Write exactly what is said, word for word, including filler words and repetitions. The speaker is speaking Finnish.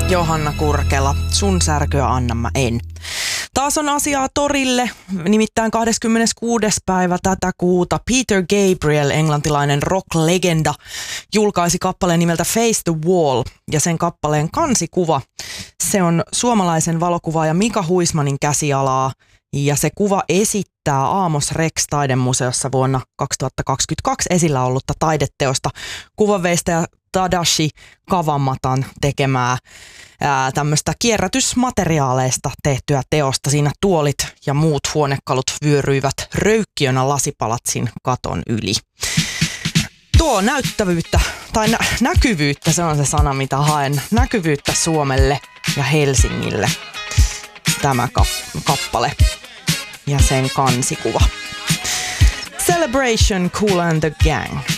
Johanna Kurkela, sun särkyä anna mä en. Taas on asiaa torille, nimittäin kahdeskymmeneskuudes päivä tätä kuuta Peter Gabriel, englantilainen rock-legenda, julkaisi kappaleen nimeltä Face the Wall ja sen kappaleen kansikuva. Se on suomalaisen valokuvaaja Mika Huismanin käsialaa ja se kuva esittää Amos Rex taidemuseossa vuonna kaksituhattakaksikymmentäkaksi esillä ollutta taideteosta kuvanveistäjä Tadashi Kawamatan tekemää ää, tämmöistä kierrätysmateriaaleista tehtyä teosta. Siinä tuolit ja muut huonekalut vyöryivät röykkiönä lasipalatsin katon yli. Tuo näyttävyyttä, tai nä- näkyvyyttä, se on se sana mitä haen, näkyvyyttä Suomelle ja Helsingille. Tämä kap- kappale ja sen kansikuva. Celebration, Kool and the Gang.